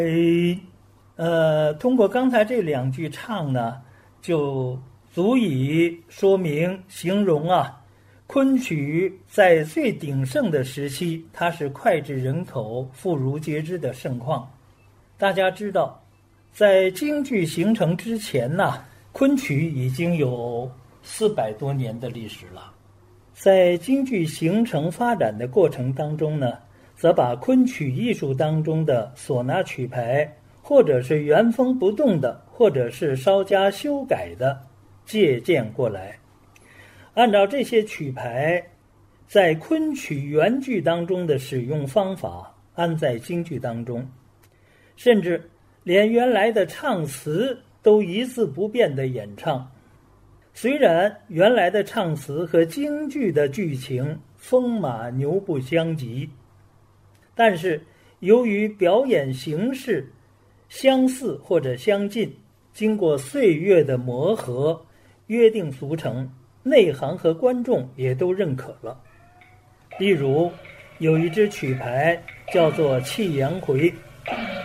通过刚才这两句唱呢，就足以说明形容昆曲在最鼎盛的时期，它是脍炙人口、妇孺皆知的盛况。大家知道，在京剧形成之前昆曲已经有400多年的历史了。在京剧形成发展的过程当中呢，则把昆曲艺术当中的唢呐曲牌，或者是原封不动的，或者是稍加修改的借鉴过来，按照这些曲牌在昆曲原剧当中的使用方法安在京剧当中，甚至连原来的唱词都一字不变地演唱。虽然原来的唱词和京剧的剧情风马牛不相及，但是由于表演形式相似或者相近，经过岁月的磨合，约定俗成，内行和观众也都认可了。例如有一支曲牌叫做《弃阳回》，